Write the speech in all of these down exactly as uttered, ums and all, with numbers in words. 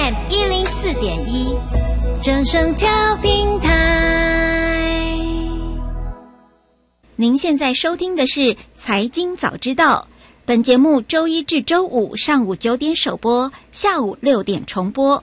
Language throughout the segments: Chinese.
M 一零四点一，正声调频台。 您现在收听的是《财经早知道》，本节目周一至周五上午九点首播，下午六点重播。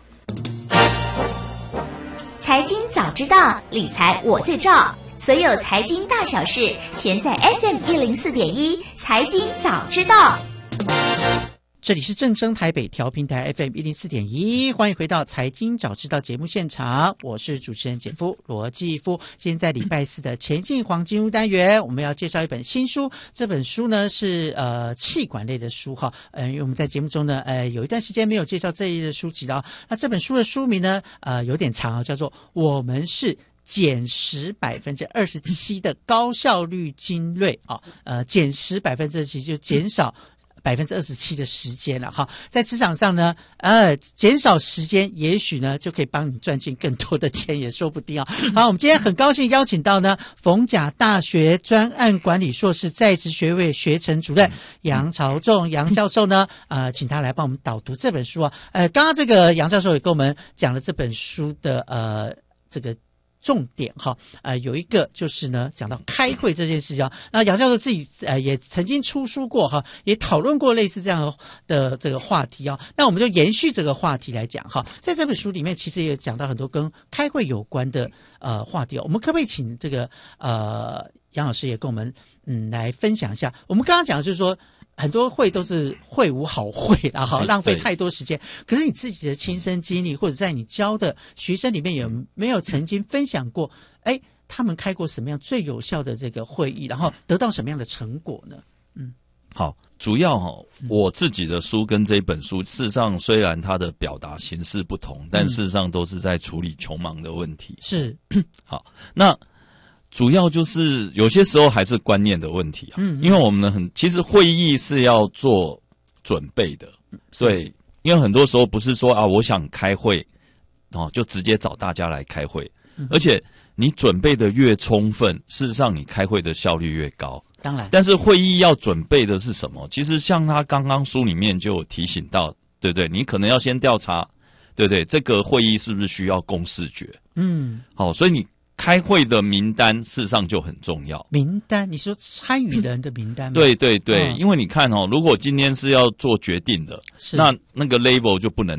财经早知道，理财我最照。所有财经大小事，全在 S M 一零四点一财经早知道。 这里是正声台北调频台 F M 一零四点一，欢迎回到财经早知道节目现场，我是主持人简夫罗继夫。今天在礼拜四的前进黄金屋单元，我们要介绍一本新书，这本书呢是呃企管类的书哈，呃，因为我们在节目中呢呃有一段时间没有介绍这一类的书籍了。那这本书的书名呢呃有点长，叫做《我们是减时百分之二十七的高效率精锐》啊，呃，减时百分之二十七就减少百分之二十七的时间了哈，在职场上呢，呃，减少时间，也许呢就可以帮你赚进更多的钱，也说不定啊。好，我们今天很高兴邀请到呢，逢甲大学专案管理硕士在职学位学程主任杨朝仲杨教授呢，呃，请他来帮我们导读这本书啊。呃，刚刚这个杨教授也跟我们讲了这本书的呃这个重点哈，呃，有一个就是呢，讲到开会这件事情啊。那杨教授自己呃也曾经出书过哈，也讨论过类似这样的这个话题啊。那我们就延续这个话题来讲哈，在这本书里面其实也讲到很多跟开会有关的呃话题。我们可不可以请这个呃杨老师也跟我们嗯来分享一下？我们刚刚讲的就是说，很多会都是会无好会啦，好浪费太多时间。可是你自己的亲身经历，或者在你教的学生里面，有没有曾经分享过？哎，他们开过什么样最有效的这个会议，然后得到什么样的成果呢？嗯， 好，主要哈、哦，我自己的书跟这本书，事实上虽然它的表达形式不同，但事实上都是在处理穷忙的问题。 是， 好，那。主要就是有些时候还是观念的问题啊，嗯，因为我们很其实会议是要做准备的，对，因为很多时候不是说啊我想开会哦就直接找大家来开会，嗯，而且你准备的越充分，事实上你开会的效率越高。 当然， 但是会议要准备的是什么？其实像他刚刚书里面就有提醒到，对不对？你可能要先调查，对不对？这个会议是不是需要共识决？嗯，好，所以你。开会的名单事实上就很重要。 名单，你说参与的人的名单吗？ 对对对，嗯，因为你看哦，如果今天是要做决定的，那那个 level 就不能